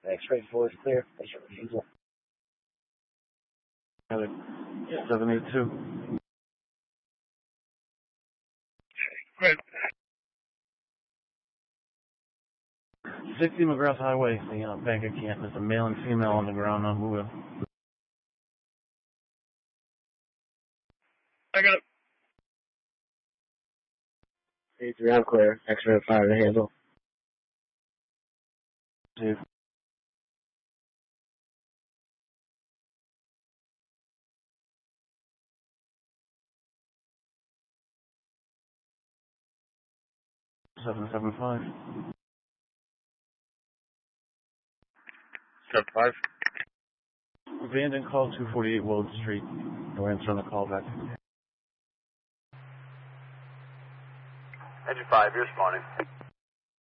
X-ray 4 is clear. Patient refusal. 782. Right. 60 McGrath Highway, the bank of camp. There's a male and female on the ground on moving. I got it. 83, I'm clear. X-ray 5 to handle. Dude. Seven 7-5. Abandoned call 248 Wood Street. We're answering the call back. Engine 5, you're responding.